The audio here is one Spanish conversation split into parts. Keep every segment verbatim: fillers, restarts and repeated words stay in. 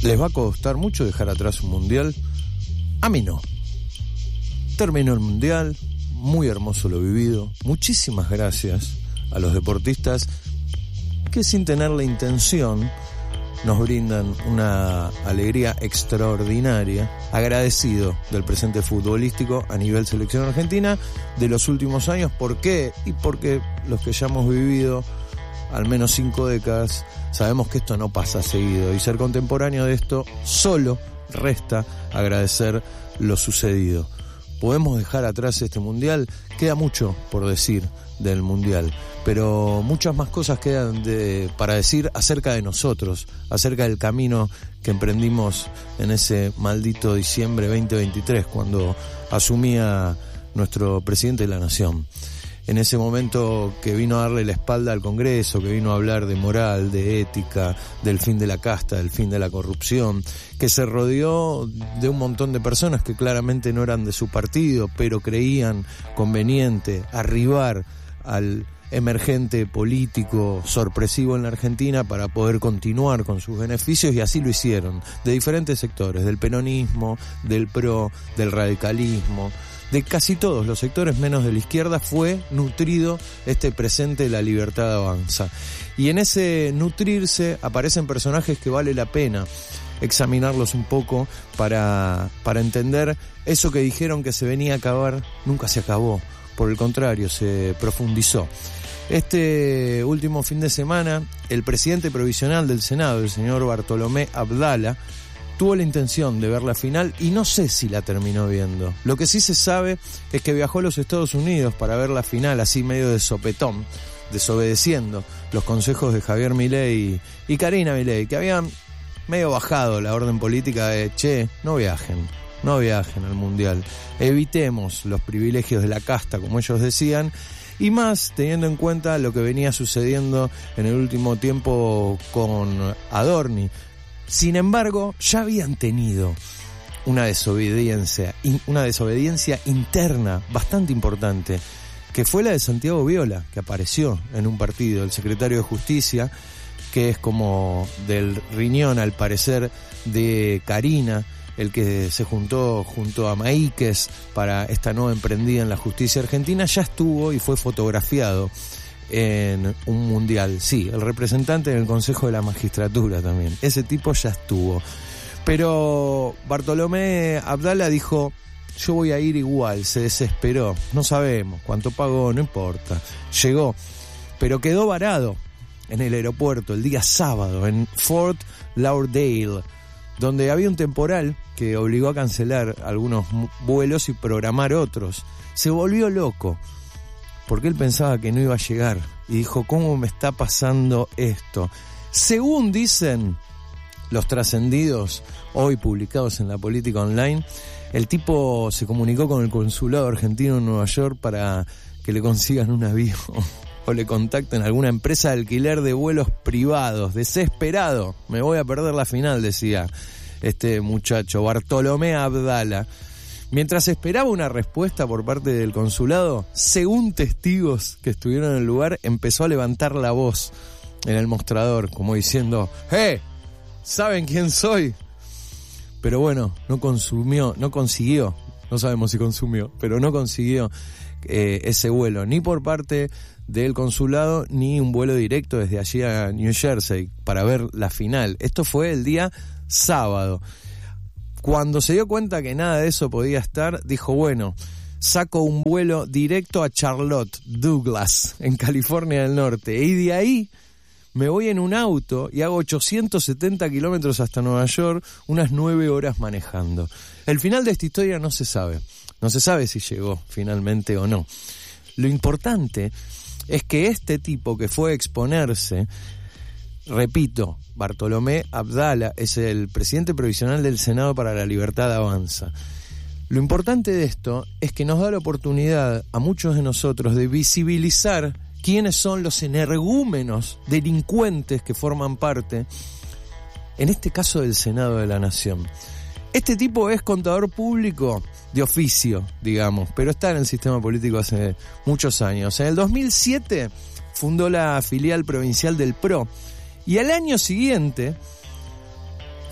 ¿Les va a costar mucho dejar atrás un mundial? A mí no. Terminó el mundial, muy hermoso lo vivido. Muchísimas gracias a los deportistas que sin tener la intención nos brindan una alegría extraordinaria. Agradecido del presente futbolístico a nivel selección argentina de los últimos años. ¿Por qué? Y porque los que ya hemos vivido al menos cinco décadas sabemos que esto no pasa seguido, y ser contemporáneo de esto solo resta agradecer lo sucedido. ¿Podemos dejar atrás este mundial? Queda mucho por decir del mundial, pero muchas más cosas quedan de, para decir acerca de nosotros, acerca del camino que emprendimos en ese maldito diciembre veinte veintitrés, cuando asumía nuestro presidente de la nación. En ese momento que vino a darle la espalda al Congreso, que vino a hablar de moral, de ética, del fin de la casta, del fin de la corrupción, que se rodeó de un montón de personas que claramente no eran de su partido, pero creían conveniente arribar al emergente político sorpresivo en la Argentina para poder continuar con sus beneficios, y así lo hicieron, de diferentes sectores, del peronismo, del PRO, del radicalismo, de casi todos los sectores menos de la izquierda. Fue nutrido este presente de La Libertad Avanza. Y en ese nutrirse aparecen personajes que vale la pena examinarlos un poco para, para entender eso que dijeron que se venía a acabar, nunca se acabó. Por el contrario, se profundizó. Este último fin de semana, el presidente provisional del Senado, el señor Bartolomé Abdala, tuvo la intención de ver la final y no sé si la terminó viendo. Lo que sí se sabe es que viajó a los Estados Unidos para ver la final así medio de sopetón, desobedeciendo los consejos de Javier Milei y Karina Milei, que habían medio bajado la orden política de che, no viajen, no viajen al mundial, evitemos los privilegios de la casta, como ellos decían, y más teniendo en cuenta lo que venía sucediendo en el último tiempo con Adorni. Sin embargo, ya habían tenido una desobediencia, una desobediencia interna bastante importante, que fue la de Santiago Viola, que apareció en un partido, el secretario de Justicia, que es como del riñón, al parecer, de Karina, el que se juntó junto a Maíquez para esta nueva emprendida en la justicia argentina, ya estuvo y fue fotografiado en un mundial. Sí, el representante en el Consejo de la Magistratura también. Ese tipo ya estuvo. Pero Bartolomé Abdala dijo, yo voy a ir igual, se desesperó. No sabemos cuánto pagó, no importa. Llegó, pero quedó varado en el aeropuerto el día sábado en Fort Lauderdale, donde había un temporal que obligó a cancelar algunos vuelos y programar otros. Se volvió loco, porque él pensaba que no iba a llegar, y dijo, ¿cómo me está pasando esto? Según dicen los trascendidos, hoy publicados en La Política Online, el tipo se comunicó con el consulado argentino en Nueva York para que le consigan un avión o le contacten a alguna empresa de alquiler de vuelos privados. Desesperado, me voy a perder la final, decía este muchacho, Bartolomé Abdala. Mientras esperaba una respuesta por parte del consulado, según testigos que estuvieron en el lugar, empezó a levantar la voz en el mostrador, como diciendo, ¡eh! ¿Saben quién soy? Pero bueno, no consumió, no consiguió, no sabemos si consumió, pero no consiguió eh, ese vuelo, ni por parte del consulado, ni un vuelo directo desde allí a New Jersey para ver la final. Esto fue el día sábado. Cuando se dio cuenta que nada de eso podía estar, dijo, bueno, saco un vuelo directo a Charlotte Douglas, en California del Norte, y de ahí me voy en un auto y hago ochocientos setenta kilómetros hasta Nueva York, unas nueve horas manejando. El final de esta historia no se sabe, no se sabe si llegó finalmente o no. Lo importante es que este tipo que fue a exponerse, repito, Bartolomé Abdala, es el presidente provisional del Senado para La Libertad Avanza. Lo importante de esto es que nos da la oportunidad a muchos de nosotros de visibilizar quiénes son los energúmenos delincuentes que forman parte, en este caso, del Senado de la Nación. Este tipo es contador público de oficio, digamos, pero está en el sistema político hace muchos años. En el dos mil siete fundó la filial provincial del PRO, y al año siguiente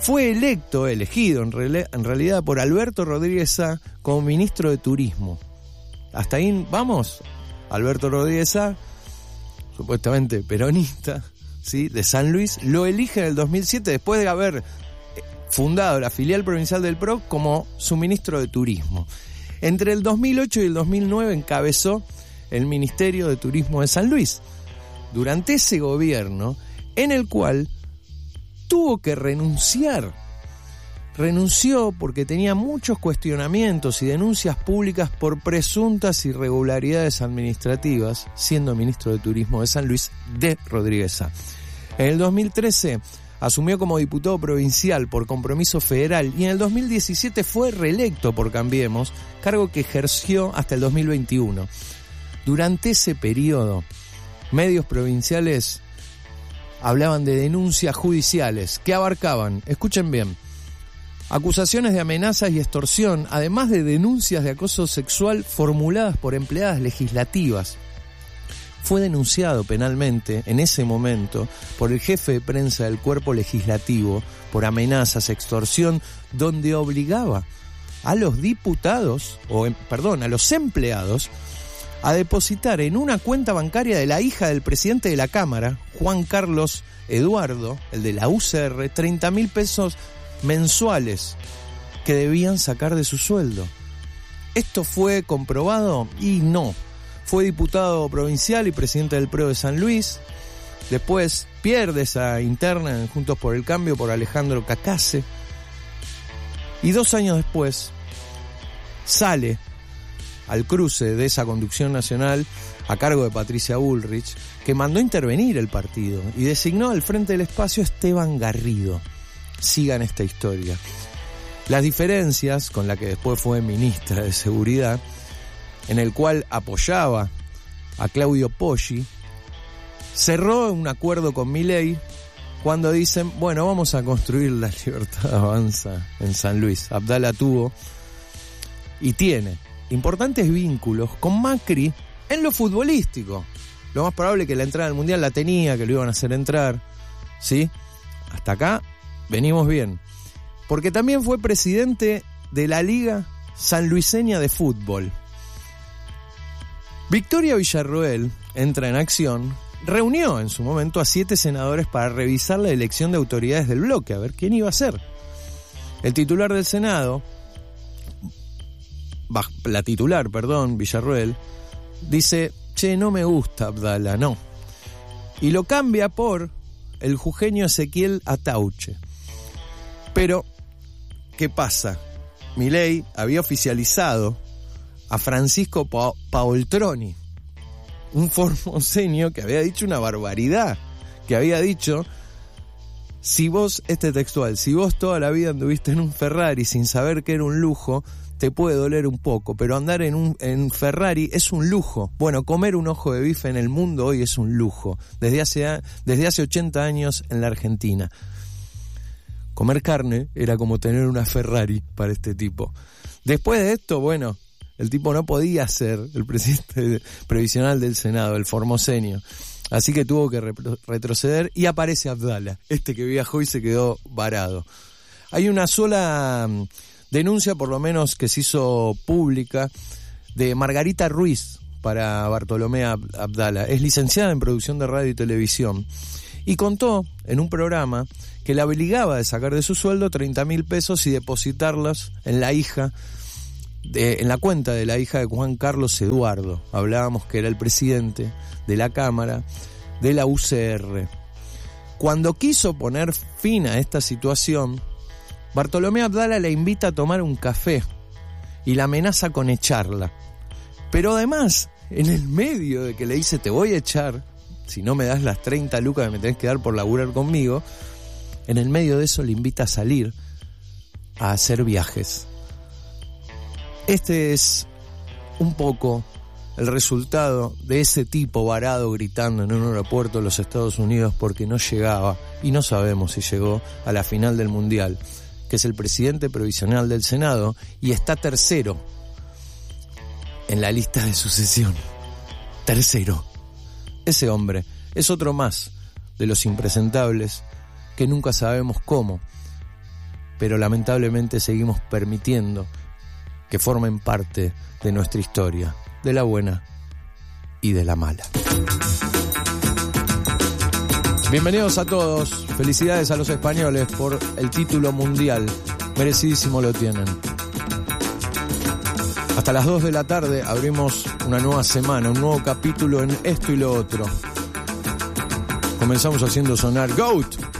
fue electo, elegido en, rele- en realidad por Alberto Rodríguez Sá como ministro de Turismo. Hasta ahí vamos. Alberto Rodríguez Sá, supuestamente peronista, ¿sí?, de San Luis, lo elige en el dos mil siete después de haber fundado la filial provincial del P R O como su ministro de Turismo. Entre el dos mil ocho y el dos mil nueve encabezó el Ministerio de Turismo de San Luis. Durante ese gobierno, en el cual tuvo que renunciar. Renunció porque tenía muchos cuestionamientos y denuncias públicas por presuntas irregularidades administrativas, siendo ministro de Turismo de San Luis de Rodríguez Sá. En el dos mil trece asumió como diputado provincial por Compromiso Federal y en el dos mil diecisiete fue reelecto por Cambiemos, cargo que ejerció hasta el dos mil veintiuno. Durante ese periodo, medios provinciales hablaban de denuncias judiciales que abarcaban, escuchen bien, acusaciones de amenazas y extorsión, además de denuncias de acoso sexual formuladas por empleadas legislativas. Fue denunciado penalmente en ese momento por el jefe de prensa del cuerpo legislativo por amenazas, extorsión, donde obligaba a los diputados, o perdón, a los empleados, a depositar en una cuenta bancaria de la hija del presidente de la Cámara, Juan Carlos Eduardo, el de la U C R, treinta mil pesos mensuales que debían sacar de su sueldo. ¿Esto fue comprobado? Y no. Fue diputado provincial y presidente del P R O de San Luis. Después pierde esa interna en Juntos por el Cambio por Alejandro Cacase. Y dos años después sale al cruce de esa conducción nacional a cargo de Patricia Bullrich, que mandó intervenir el partido y designó al frente del espacio a Esteban Garrido. Sigan esta historia. Las diferencias con la que después fue ministra de Seguridad, en el cual apoyaba a Claudio Poggi, cerró un acuerdo con Milei cuando dicen, bueno, vamos a construir la Libertad Avanza en San Luis. Abdala tuvo y tiene importantes vínculos con Macri en lo futbolístico. Lo más probable es que la entrada al Mundial la tenía, que lo iban a hacer entrar, ¿sí? Hasta acá venimos bien. Porque también fue presidente de la Liga Sanluiseña de Fútbol. Victoria Villarroel entra en acción, reunió en su momento a siete senadores para revisar la elección de autoridades del bloque, a ver quién iba a ser. El titular del Senado, la titular, perdón, Villarroel, dice, che, no me gusta Abdala, no. Y lo cambia por el jujeño Ezequiel Atauche. Pero, ¿qué pasa? Milei había oficializado a Francisco pa- Paoltroni, un formoseño que había dicho una barbaridad, que había dicho, si vos, este textual, si vos toda la vida anduviste en un Ferrari sin saber que era un lujo, te puede doler un poco, pero andar en un en Ferrari es un lujo. Bueno, comer un ojo de bife en el mundo hoy es un lujo, desde hace, desde hace ochenta años en la Argentina. Comer carne era como tener una Ferrari para este tipo. Después de esto, bueno, el tipo no podía ser el presidente previsional del Senado, el formoseño. Así que tuvo que repro- retroceder y aparece Abdala, este que viajó y se quedó varado. Hay una sola denuncia, por lo menos que se hizo pública, de Margarita Ruiz para Bartolomé Abdala. Es licenciada en producción de radio y televisión. Y contó en un programa que la obligaba de sacar de su sueldo treinta mil pesos y depositarlos en la hija, de, en la cuenta de la hija de Juan Carlos Eduardo. Hablábamos que era el presidente de la Cámara de la U C R. Cuando quiso poner fin a esta situación, Bartolomé Abdala la invita a tomar un café y la amenaza con echarla. Pero además, en el medio de que le dice, te voy a echar, si no me das las treinta lucas que me tenés que dar por laburar conmigo, en el medio de eso le invita a salir a hacer viajes. Este es un poco el resultado de ese tipo varado gritando en un aeropuerto de los Estados Unidos porque no llegaba, y no sabemos si llegó a la final del Mundial, que es el presidente provisional del Senado y está tercero en la lista de sucesión. Tercero. Ese hombre es otro más de los impresentables que nunca sabemos cómo pero lamentablemente seguimos permitiendo que formen parte de nuestra historia, de la buena y de la mala. Bienvenidos a todos, felicidades a los españoles por el título mundial, merecidísimo lo tienen. Hasta las dos de la tarde abrimos una nueva semana, un nuevo capítulo en Esto y lo Otro. Comenzamos haciendo sonar GOAT